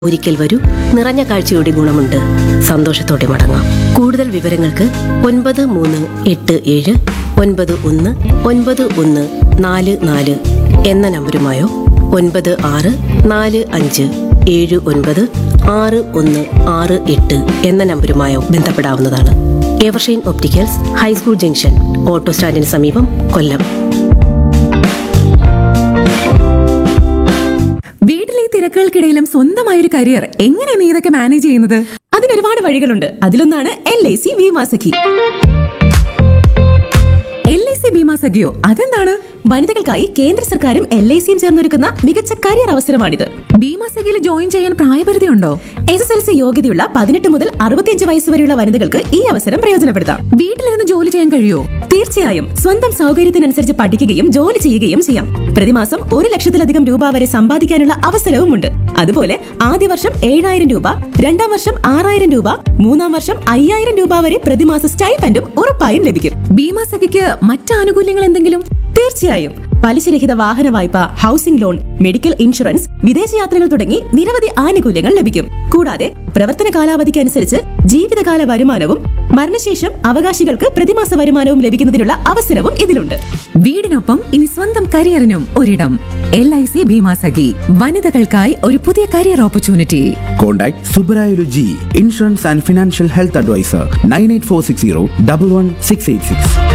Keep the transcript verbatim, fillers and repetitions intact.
ഒരിക്കൽ വരൂ, നിറഞ്ഞ കാഴ്ചയുടെ ഗുണമുണ്ട്. സന്തോഷത്തോടെ മടങ്ങാം. കൂടുതൽ വിവരങ്ങൾക്ക് ഒൻപത് മൂന്ന് എട്ട് ഏഴ് ഒൻപത് ഒന്ന് ഒൻപത് ഒന്ന് നാല് നാല് എന്ന നമ്പരുമായോ ഒൻപത് ആറ് നാല് അഞ്ച് ഏഴ് ഒൻപത് ആറ് ഒന്ന് ആറ് എട്ട് എന്ന നമ്പരുമായോ ബന്ധപ്പെടാവുന്നതാണ്. Evershine opticals, high school junction, auto സ്റ്റാൻഡിന് സമീപം, കൊല്ലം. വീട്ടിലെ തിരക്കുകൾക്കിടയിലും സ്വന്തമായൊരു കരിയർ എങ്ങനെ നീ ഇതൊക്കെ മാനേജ് ചെയ്യുന്നത്? അതിന് ഒരുപാട് വഴികളുണ്ട്. അതിലൊന്നാണ് L I C Bima Sakhi. L I C Bima സഖിയോ? അതെന്താണ്? വനിതകൾക്കായി കേന്ദ്ര സർക്കാരും എൽ ഐ സിയും ചേർന്നൊരുക്കുന്ന മികച്ച കരിയർ അവസരമാണിത്. ബീമാ സഖിയിൽ ജോയിൻ ചെയ്യാൻ പ്രായപരിധി ഉണ്ടോ? എസ് എസ് എൽ സി യോഗ്യതയുള്ള പതിനെട്ട് മുതൽ അറുപത്തിയഞ്ച് വയസ്സ് വരെയുള്ള വനിതകൾക്ക് ഈ അവസരം പ്രയോജനപ്പെടുത്താം. വീട്ടിലിരുന്ന് ജോലി ചെയ്യാൻ കഴിയുമോ? തീർച്ചയായും. സ്വന്തം സൗകര്യത്തിനനുസരിച്ച് പഠിക്കുകയും ജോലി ചെയ്യുകയും ചെയ്യാം. പ്രതിമാസം ഒരു ലക്ഷത്തിലധികം രൂപ വരെ സമ്പാദിക്കാനുള്ള അവസരവുമുണ്ട്. അതുപോലെ ആദ്യ വർഷം ഏഴായിരം രൂപ, രണ്ടാം വർഷം ആറായിരം രൂപ, മൂന്നാം വർഷം അയ്യായിരം രൂപ വരെ പ്രതിമാസ സ്റ്റൈപ്പൻഡും ഉറപ്പായും ലഭിക്കും. ബീമാ സഖിക്ക് മറ്റ് ആനുകൂല്യങ്ങൾ എന്തെങ്കിലും? തീർച്ചയായും. പലിശരഹിത വാഹന വായ്പ, ഹൗസിംഗ് ലോൺ, മെഡിക്കൽ ഇൻഷുറൻസ്, വിദേശയാത്രകൾ തുടങ്ങി നിരവധി ആനുകൂല്യങ്ങൾ ലഭിക്കും. കൂടാതെ പ്രവർത്തന കാലാവധിക്ക് അനുസരിച്ച് ജീവിതകാല വരുമാനവും മരണശേഷം അവകാശികൾക്ക് പ്രതിമാസ വരുമാനവും ലഭിക്കുന്നതിനുള്ള അവസരവും ഇതിലുണ്ട്. വീടിനൊപ്പം ഇനി സ്വന്തം കരിയറിനും ഒരിടം. എൽ ഐ സി ബീമാ സഖി, വനിതകൾക്കായി ഒരു പുതിയ career opportunity. Contact Subbarayalu G, Insurance and Financial Health Advisor, nine eight four six zero one one six eight six.